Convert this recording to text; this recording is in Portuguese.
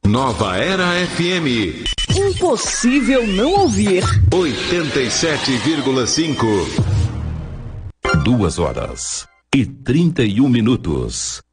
Nova Era FM. Impossível não ouvir. 87,5. 2 horas e 31 minutos.